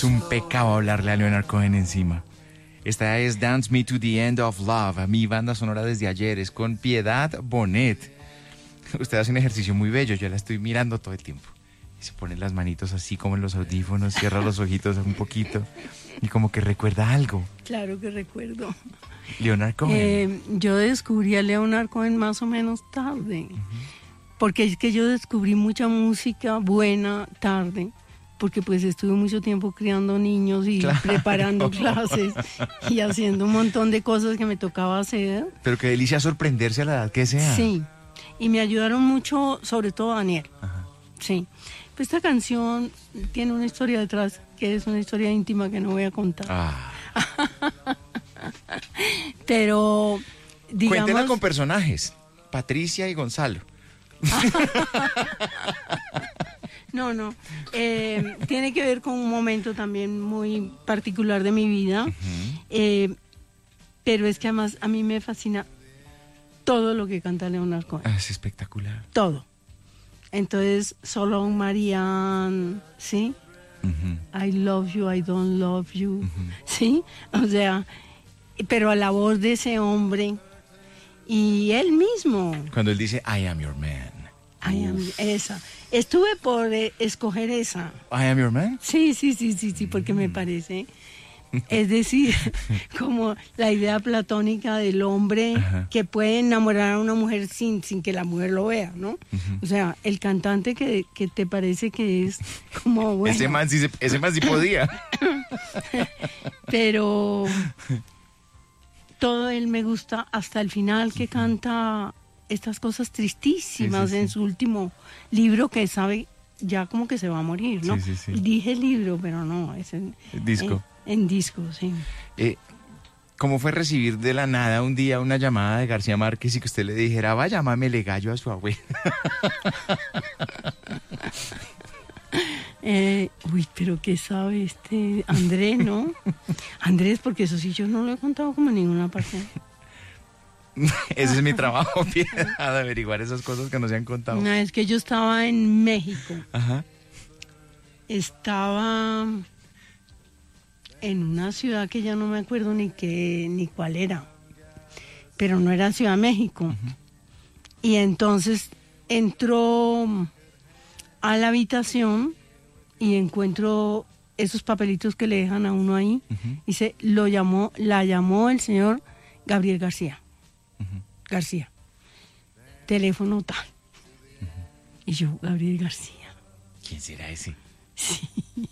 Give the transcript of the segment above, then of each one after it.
Es un pecado hablarle a Leonard Cohen encima. Esta es Dance Me to the End of Love, mi banda sonora desde ayer, es con Piedad Bonet. Usted hace un ejercicio muy bello, yo la estoy mirando todo el tiempo. Y se pone las manitos así como en los audífonos, cierra los ojitos un poquito y como que recuerda algo. Claro que recuerdo. Leonard Cohen. Yo descubrí a Leonard Cohen más o menos tarde, porque es que yo descubrí mucha música buena tarde, porque pues estuve mucho tiempo criando niños y preparando clases y haciendo un montón de cosas que me tocaba hacer. Pero qué delicia sorprenderse a la edad que sea. Sí, y me ayudaron mucho, sobre todo Daniel. Ajá. Sí. Pues esta canción tiene una historia detrás, que es una historia íntima que no voy a contar. Pero, digamos... Cuéntela con personajes, Patricia y Gonzalo. No, tiene que ver con un momento también muy particular de mi vida, pero es que además a mí me fascina todo lo que canta Leonard Cohen. Es espectacular. Todo. Entonces, solo Marianne, ¿sí? I love you, I don't love you, ¿sí? O sea, pero a la voz de ese hombre y él mismo. Cuando él dice, I am your man. Esa. Estuve por escoger esa. I am your man. Sí, porque me parece. Es decir, como la idea platónica del hombre que puede enamorar a una mujer sin que la mujer lo vea, ¿no? O sea, el cantante que te parece que es como bueno. Ese man sí podía. Pero todo él me gusta hasta el final que canta estas cosas tristísimas en su último libro que sabe ya como que se va a morir, ¿no? Sí. Dije libro, pero no, es en disco. En disco, sí. ¿Cómo fue recibir de la nada un día una llamada de García Márquez y que usted le dijera, vaya, llámamele gallo a su abuela? Pero ¿qué sabe Andrés, no? Andrés, porque eso sí yo no lo he contado como en ninguna parte. Ese es mi trabajo, Piedad, de averiguar esas cosas que no se han contado. No, es que yo estaba en México. Ajá. Estaba en una ciudad que ya no me acuerdo ni cuál era, pero no era Ciudad de México. Y entonces entro a la habitación y encuentro esos papelitos que le dejan a uno ahí. Dice, la llamó el señor Gabriel García. García. Teléfono tal. Y yo, Gabriel García. ¿Quién será ese? Sí.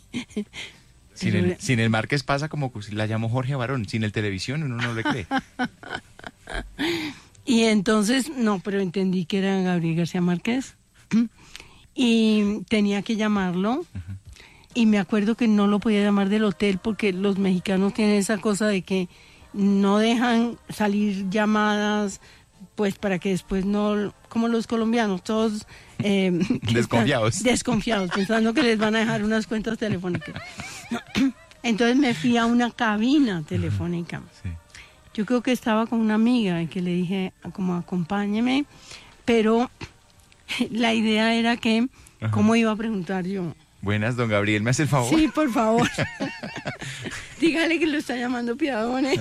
Sin el Márquez pasa como si la llamó Jorge Barón. Sin el televisión uno no le cree. Y entonces, pero entendí que era Gabriel García Márquez. Y tenía que llamarlo. Y me acuerdo que no lo podía llamar del hotel porque los mexicanos tienen esa cosa de que no dejan salir llamadas, pues para que después no, como los colombianos, todos desconfiados, pensando que les van a dejar unas cuentas telefónicas. Entonces me fui a una cabina telefónica. Sí. Yo creo que estaba con una amiga y que le dije, como acompáñeme, pero la idea era que, ¿cómo iba a preguntar yo? Buenas, don Gabriel, ¿me hace el favor? Sí, por favor. Dígale que lo está llamando Piedadone.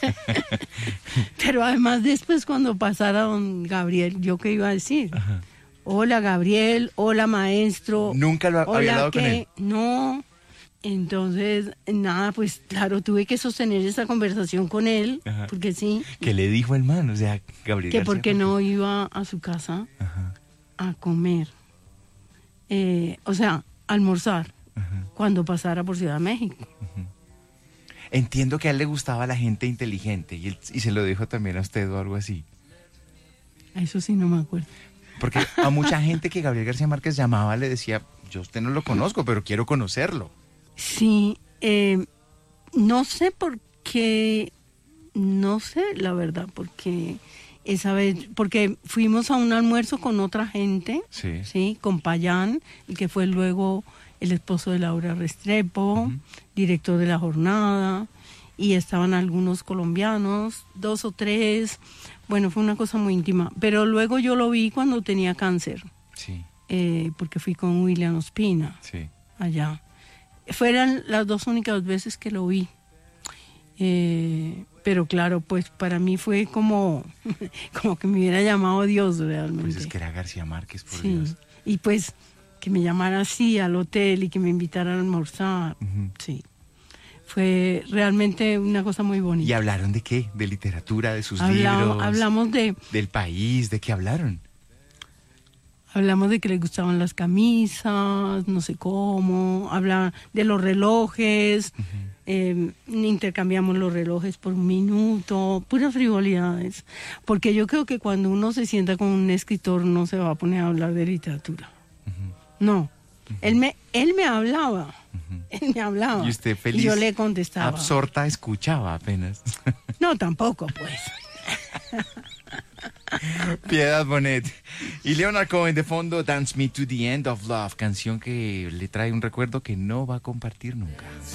Pero además después cuando pasara don Gabriel, ¿yo qué iba a decir? Hola Gabriel, hola maestro. ¿Nunca lo había hablado con él? No. Entonces, nada, pues claro, tuve que sostener esa conversación con él, porque sí. ¿Qué le dijo el man? O sea, Gabriel que García, porque no iba a su casa a comer. O sea, almorzar cuando pasara por Ciudad de México. Entiendo que a él le gustaba la gente inteligente y se lo dijo también a usted o algo así. Eso sí no me acuerdo. Porque a mucha gente que Gabriel García Márquez llamaba le decía, yo a usted no lo conozco, pero quiero conocerlo. Sí, no sé por qué, no sé la verdad, porque esa vez, porque fuimos a un almuerzo con otra gente, sí, con Payán, el que fue luego el esposo de Laura Restrepo, director de La Jornada, y estaban algunos colombianos, 2 o 3, bueno, fue una cosa muy íntima, pero luego yo lo vi cuando tenía cáncer, porque fui con William Ospina, allá, Fueron las 2 únicas veces que lo vi. Pero claro, pues para mí fue como que me hubiera llamado Dios realmente. Pues es que era García Márquez, por Sí, Dios. y pues que me llamara así al hotel y que me invitaran a almorzar. Sí, fue realmente una cosa muy bonita. ¿Y hablaron de qué? ¿De literatura, de sus libros? Hablamos ¿Del país? ¿De qué hablaron? Hablamos de que les gustaban las camisas, no sé cómo, habla de los relojes, intercambiamos los relojes por un minuto, puras frivolidades. Porque yo creo que cuando uno se sienta con un escritor no se va a poner a hablar de literatura. No, él me hablaba, él me hablaba. Y usted feliz, y yo le contestaba. absorta, escuchaba apenas. No, tampoco, pues. Piedad Bonet. Y Leonard Cohen de fondo, Dance Me to the End of Love, canción que le trae un recuerdo que no va a compartir nunca.